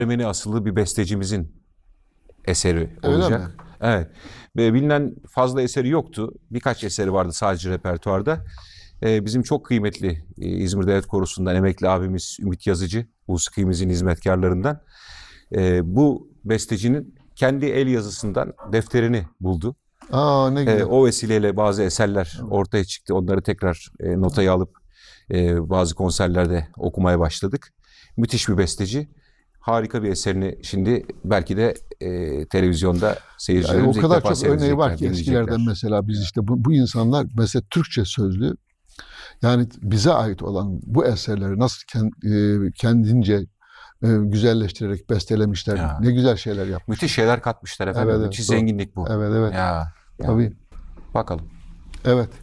Ermeni asıllı bir bestecimizin eseri Öyle mi? olacak. Evet. Ve bilinen fazla eseri yoktu. Birkaç eseri vardı sadece repertuarda. Bizim çok kıymetli İzmir Devlet Korosu'ndan emekli abimiz Ümit Yazıcı, Uskimizin hizmetkarlarından. Bu bestecinin kendi el yazısından defterini buldu. Aa, ne güzel. O vesileyle bazı eserler ortaya çıktı. Onları tekrar notaya alıp bazı konserlerde okumaya başladık. Müthiş bir besteci. Harika bir eserini şimdi belki de televizyonda Yani seyircilerimiz o ilk kadar defa çok örneği var seyredecekler, ki eskilerden dinleyecekler. mesela biz işte bu insanlar mesela Türkçe sözlü, yani bize ait olan bu eserleri nasıl kendince güzelleştirerek bestelemişler. Ya, Ne güzel şeyler yapmışlar. müthiş şeyler katmışlar efendim. Evet, evet, Müthiş doğru. zenginlik bu. Evet, evet. Ya, Tabii. bakalım. Evet.